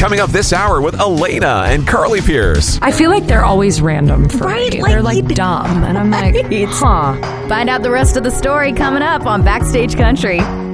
coming up this hour with Elena and Carly Pierce. I feel like they're always random for Right, me. like They're like dumb. And I'm like, huh. Find out the rest of the story coming up on Backstage Country.